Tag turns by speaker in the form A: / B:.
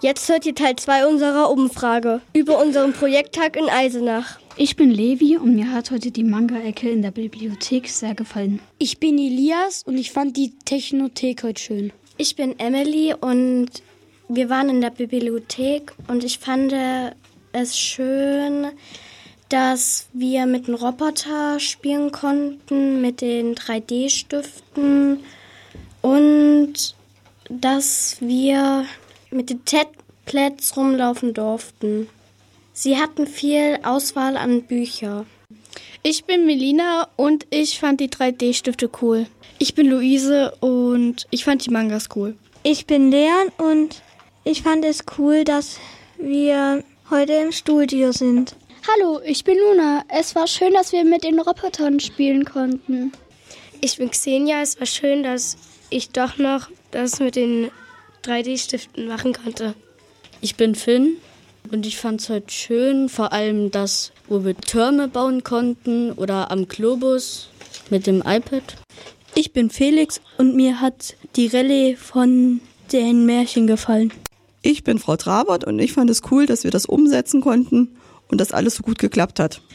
A: Jetzt hört ihr Teil 2 unserer Umfrage über unseren Projekttag in Eisenach.
B: Ich bin Levi und mir hat heute die Manga-Ecke in der Bibliothek sehr gefallen.
C: Ich bin Elias und ich fand die Technothek heute schön.
D: Ich bin Emily und wir waren in der Bibliothek und ich fand es schön, dass wir mit dem Roboter spielen konnten, mit den 3D-Stiften und dass wir mit den Tablets rumlaufen durften. Sie hatten viel Auswahl an Büchern.
E: Ich bin Melina und ich fand die 3D-Stifte cool. Ich bin Luise und ich fand die Mangas cool.
F: Ich bin Leon und ich fand es cool, dass wir heute im Studio sind.
G: Hallo, ich bin Luna. Es war schön, dass wir mit den Robotern spielen konnten.
D: Ich bin Xenia. Es war schön, dass ich doch noch das mit den 3D-Stiften machen konnte.
C: Ich bin Finn und ich fand es heute schön, vor allem das, wo wir Türme bauen konnten oder am Globus mit dem iPad.
H: Ich bin Felix und mir hat die Rallye von den Märchen gefallen.
I: Ich bin Frau Trabert und ich fand es cool, dass wir das umsetzen konnten und dass alles so gut geklappt hat.